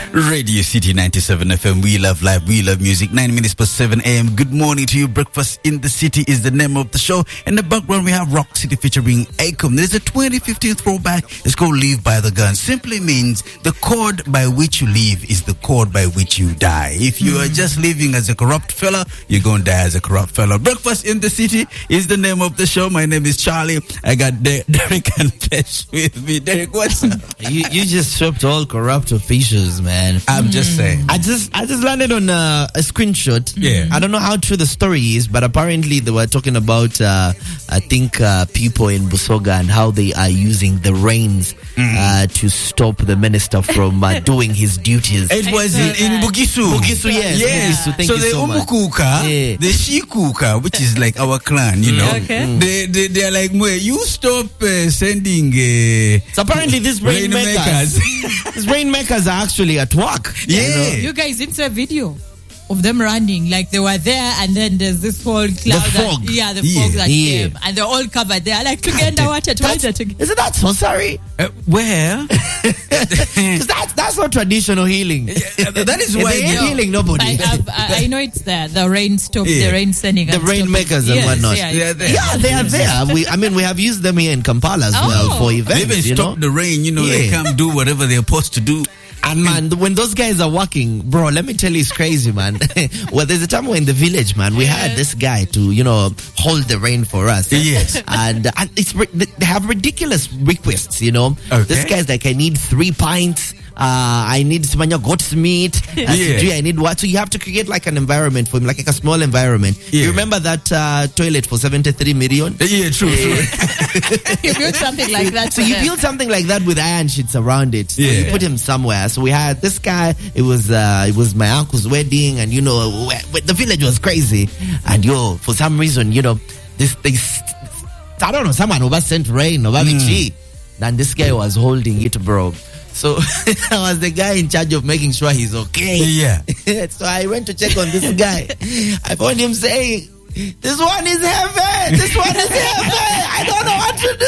Radio City 97 FM. We love live. We love music. 9 minutes past 7 a.m. Good morning to you. Breakfast in the City is the name of the show. In the background, we have Rock City featuring Akon. There's a 2015 throwback. It's called Live by the Gun. Simply means the cord by which you live is the cord by which you die. If you are just living as a corrupt fella, you're going to die as a corrupt fella. Breakfast in the City is the name of the show. My name is Charlie. I got Derek and Pesh with me. Derek, what's up? You just swept all corrupt officials, man. I'm just saying. I just landed on a screenshot. Yeah. I don't know how true the story is, but apparently they were talking about I think people in Busoga and how they are using the rains to stop the minister from doing his duties. It was in Bugisu. Bugisu, yes. Yes. Bugisu, thank so you the so much. Umukuka, the Shikuka, which is like our clan, you know. Okay. They are like, you stop sending So apparently these rainmakers these rainmakers are actually at work. Yeah. You guys didn't see a video of them running, like they were there, and then there's this whole cloud. The fog. The fog that came, and they're all covered. They're like together. Isn't that so sorry? Well, that's not traditional healing. that is why they ain't healing nobody. I know it's there. The rain stopped. The rain sending. The rainmakers and whatnot. Yeah, they are there. We have used them here in Kampala as well for events. they even stop the rain. They come do whatever they're supposed to do. And man, when those guys are working, bro, let me tell you, it's crazy, man. Well, there's a time we're in the village, man. We had this guy to, hold the rain for us. Yes. And they have ridiculous requests, Okay. This guy's like, I need 3 pints. I need Smanya goat's meat. I need what? So you have to create like an environment for him, like a small environment. Yeah. You remember that toilet for 73 million? Yeah, true. You built something like that. So you build something like that with iron sheets around it. So you put him somewhere. So we had this guy. It was my uncle's wedding, and the village was crazy. And for some reason, this I don't know, someone over sent rain over the and this guy was holding it, bro. So I was the guy in charge of making sure he's okay. Yeah. So I went to check on this guy. I found him saying, "This one is heavy. This one is heavy. I don't know what to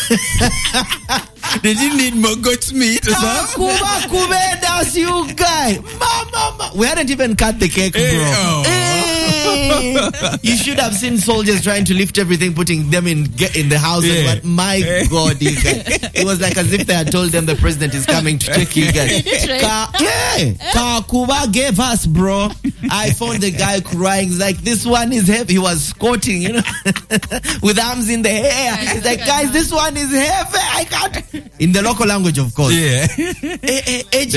do." Did you need more goat's meat or something? That's you guy. Mama. We hadn't even cut the cake, bro. You should have seen soldiers trying to lift everything, putting them in the house. But my God, you guys. It was like as if they had told them the president is coming to take you guys. Kakuba gave us, bro. I found the guy crying. He's like, this one is heavy. He was squatting, with arms in the air. He's like, guys, this one is heavy. I can't. In the local language, of course. Yeah. I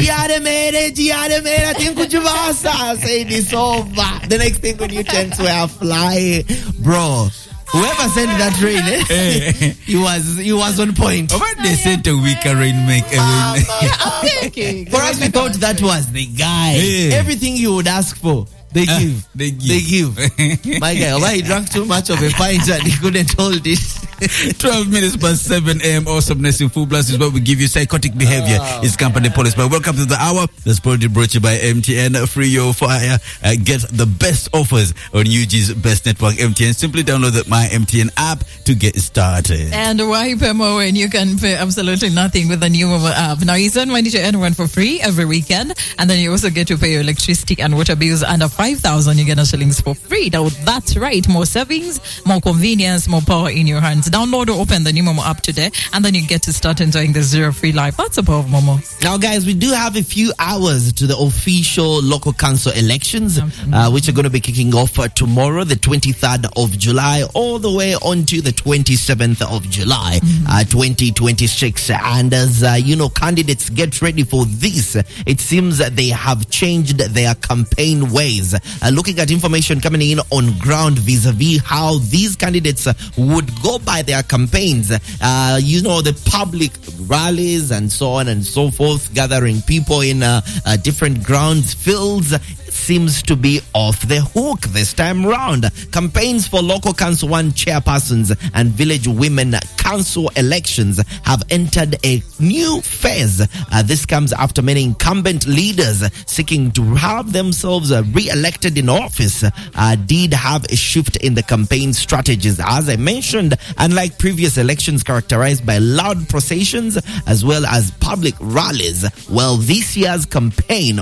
think say this over. The next thing when you turn to a fly, bro. Whoever sent that rain, he was on point. What they sent a weaker rainmaker? For us, we thought that was the guy. Everything you would ask for. They give. My guy, he drank too much of a pint and he couldn't hold it. 12 minutes past 7 a.m. Awesomeness in full blast is what we give you. Psychotic behavior is company police. But welcome to the hour. That's probably brought to you by MTN. Free your fire. Get the best offers on UG's best network, MTN. Simply download the My MTN app to get started. And why pay more when you can pay absolutely nothing with the new Momo app? Now, you send money to anyone for free every weekend. And then you also get to pay your electricity and water bills under 5,000. You get shillings for free. Now, that's right. More savings, more convenience, more power in your hands. Download or open the new Momo app today, and then you get to start enjoying the zero-free life. That's the power of Momo. Now, guys, we do have a few hours to the official local council elections, which are going to be kicking off tomorrow, the 23rd of July, all the way on to the 27th of July, 2026. And as candidates get ready for this, it seems that they have changed their campaign ways. Looking at information coming in on ground vis-a-vis how these candidates would go by their campaigns, the public rallies and so on and so forth, gathering people in different grounds, fields, seems to be off the hook this time round. Campaigns for local council 1 chairpersons and village women council elections have entered a new phase. This comes after many incumbent leaders seeking to have themselves re-elected in office did have a shift in the campaign strategies. As I mentioned, Unlike previous elections characterized by loud processions as well as public rallies, well, this year's campaigns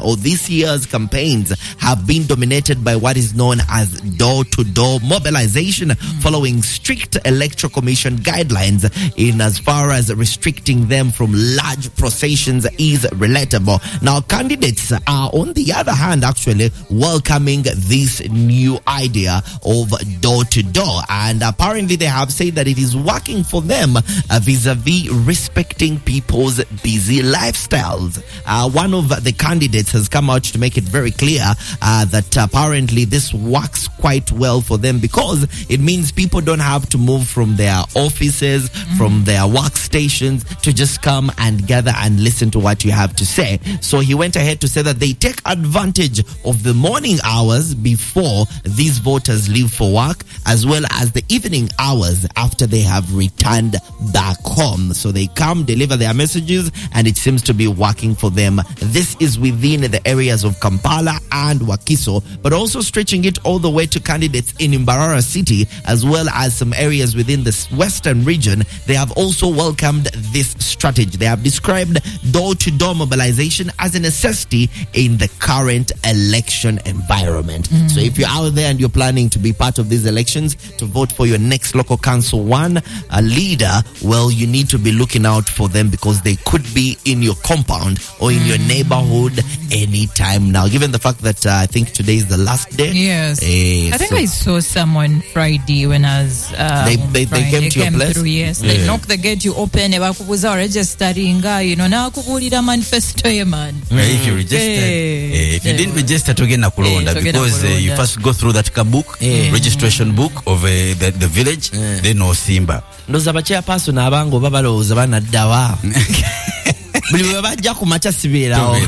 have been dominated by what is known as door-to-door mobilization, following strict Electoral Commission guidelines in as far as restricting them from large processions is relatable. Now, candidates are, on the other hand, actually welcoming this new idea of door-to-door, and apparently they have said that it is working for them vis-a-vis respecting people's busy lifestyles. One of the candidates has come out to make it very clear that apparently this works quite well for them, because it means people don't have to move from their offices, from their workstations, to just come and gather and listen to what you have to say. So he went ahead to say that they take advantage of the morning hours before these voters leave for work, as well as the evening hours after they have returned back home. So they come, deliver their messages, and it seems to be working for them. This is within the areas of Kampala and Wakiso, but also stretching it all the way to candidates in Mbarara City, as well as some areas within the western region. They have also welcomed this strategy. They have described door-to-door mobilization as a necessity in the current election environment. So if you're out there and you're planning to be part of these elections, to vote for your next local council leader, well, you need to be looking out for them, because they could be in your compound or in your neighborhood anytime now, given the fact that I think today is the last day. Yes. I think I saw someone Friday when I was they came to your place through, yes. They knock the gate, you open, bakubuza registering, na kukulira manifesto man. If you registered, if you didn't register to get nakulonda, because you first go through that book, registration book of the village, then no Simba. Ndoza bacha paso na abango babaloza banaddawa. Buli babajja ku macha sibirawo.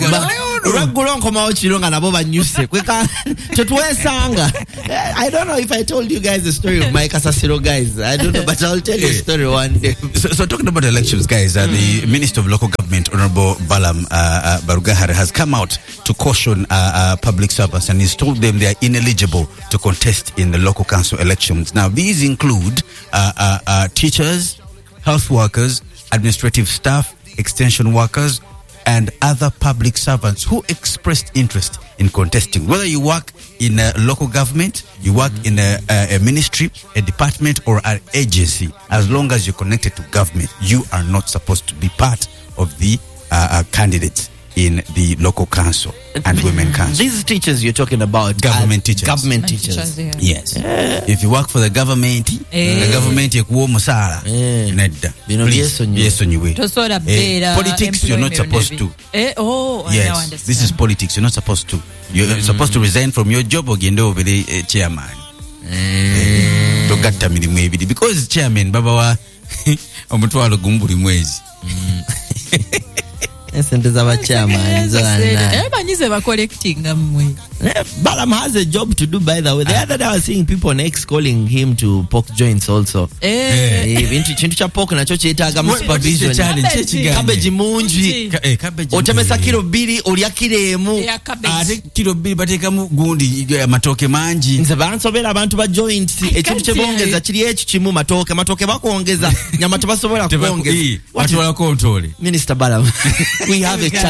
I don't know if I told you guys the story of my Kasasiro guys. I don't know, but I'll tell you a story one day. So talking about elections, guys, the Minister of Local Government, Honorable Balam Barugahar, has come out to caution public servants, and he's told them they are ineligible to contest in the local council elections. Now, these include teachers, health workers, administrative staff, extension workers, and other public servants who expressed interest in contesting. Whether you work in a local government, you work in a ministry, a department, or an agency, as long as you're connected to government, you are not supposed to be part of the candidates in the local council and women council. These teachers you're talking about, government teachers. Government teachers. Yes. If you work for the government, the government ekuwa musala. Nedda. Yes, on your way. Politics you're not supposed to. Yes. This is politics. You're not supposed to. You're supposed to resign from your job or gendo over the chairman. Togatta mirimu ebiri, because chairman baba wa omutwalo gumbuli mwezi. Balam has a job to do, by the way. The other day I was seeing people on X calling him to pork joints also. Chintu cha pork na choche itaga supervision. Cabbage munji. Otemesa kilo 2 olya kiremu. Ate kilo 2 batekamu gundi matoke manji. Nze bansobera abantu ba joints ekintu kye bongeza kiri ekyo kimu matoke bakwongeza nyama tebasobola kwongeza. Watu wala control. Minister Balam. We have a